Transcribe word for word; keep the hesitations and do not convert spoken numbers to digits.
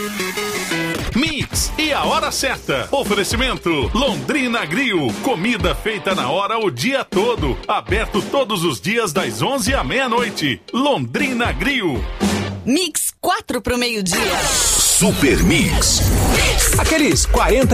Mix e a hora certa. Oferecimento Londrina Grill. Comida feita na hora o dia todo. Aberto todos os dias das onze à meia-noite. Londrina Grill. Mix quatro pro meio-dia. Super Mix. Aqueles quarenta